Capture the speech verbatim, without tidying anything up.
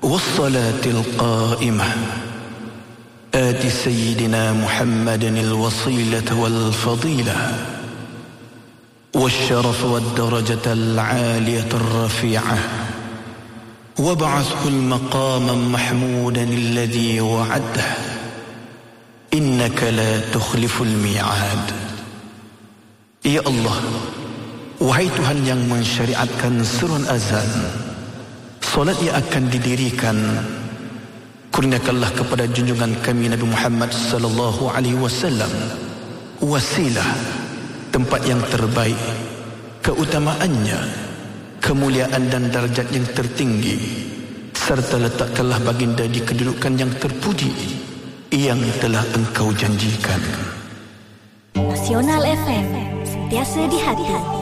والصلاة القائمة آت سيدنا محمد الوصيلة والفضيلة والشرف والدرجة العالية الرفيعة وابعثه المقام محمودا الذي وعده إنك لا تخلف الميعاد. Ya Allah, wahai Tuhan yang mensyariatkan seruan azan, solat yang akan didirikan, kurniakanlah kepada junjungan kami Nabi Muhammad sallallahu alaihi wasallam wasilah, tempat yang terbaik, keutamaannya, kemuliaan dan darjat yang tertinggi, serta letakkanlah baginda di kedudukan yang terpuji yang telah engkau janjikan. Nasional F M, sentiasa di hati.